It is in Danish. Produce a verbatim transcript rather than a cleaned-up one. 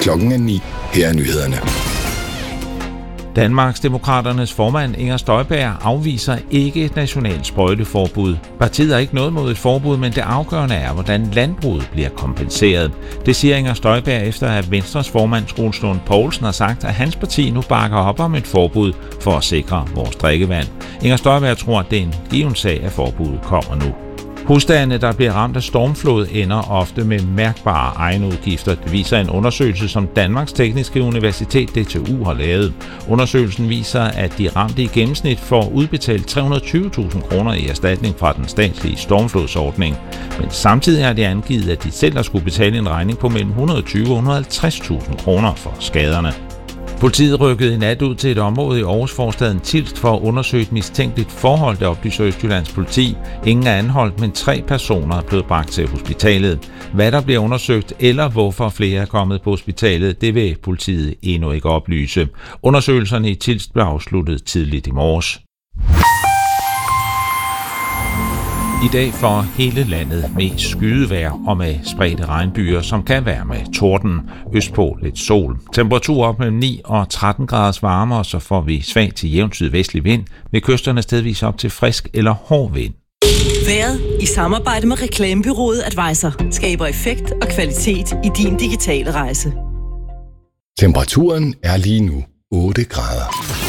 Klokken er ni. Her er nyhederne. Danmarksdemokraternes formand Inger Støjberg afviser ikke et nationalt sprøjteforbud. Partiet har ikke noget mod et forbud, men det afgørende er, hvordan landbruget bliver kompenseret. Det siger Inger Støjberg efter, at Venstres formand Troels Lund Poulsen har sagt, at hans parti nu bakker op om et forbud for at sikre vores drikkevand. Inger Støjberg tror, at det er en given sag, at forbuddet kommer nu. Husstandene, der bliver ramt af stormflod, ender ofte med mærkbare egenudgifter. Det viser en undersøgelse, som Danmarks Tekniske Universitet D T U har lavet. Undersøgelsen viser, at de ramte i gennemsnit får udbetalt tre hundrede og tyve tusind kroner i erstatning fra den statslige stormflodsordning. Men samtidig har de angivet, at de selv har skulle betale en regning på mellem et hundrede og tyve og et hundrede og halvtreds tusind kroner for skaderne. Politiet rykkede i nat ud til et område i Aarhusforstaden Tilst for at undersøge et mistænkeligt forhold, der oplyser Østjyllands politi. Ingen er anholdt, men tre personer er blevet bragt til hospitalet. Hvad der bliver undersøgt, eller hvorfor flere er kommet på hospitalet, det vil politiet endnu ikke oplyse. Undersøgelserne i Tilst blev afsluttet tidligt i morges. I dag for hele landet med skydevejr og med spredte regnbyer, som kan være med torden. Østpå lidt sol. Temperatur op mellem ni og tretten graders varmere, så får vi svag til jævn sydvestlig vind, med kysterne stedvis op til frisk eller hård vind. Vejret i samarbejde med reklamebureauet Advisor skaber effekt og kvalitet i din digitale rejse. Temperaturen er lige nu otte grader.